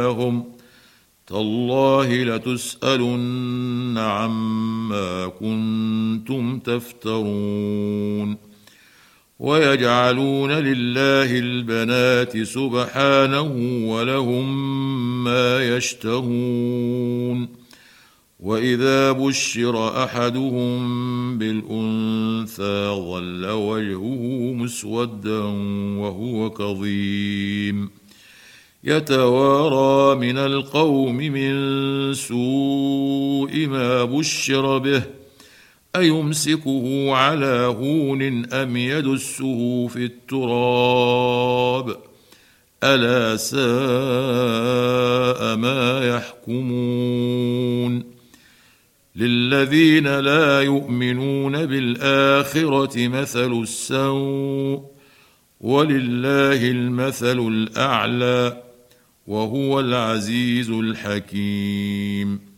لهم تالله لتسألن عما كنتم تفترون ويجعلون لله البنات سبحانه ولهم ما يشتهون وإذا بشر أحدهم بالأنثى ظل وجهه مسودا وهو كظيم يتوارى من القوم من سوء ما بشر به أيمسكه على هون أم يدسه في التراب ألا ساء ما يحكمون للذين لا يؤمنون بالآخرة مثل السوء ولله المثل الأعلى وهو العزيز الحكيم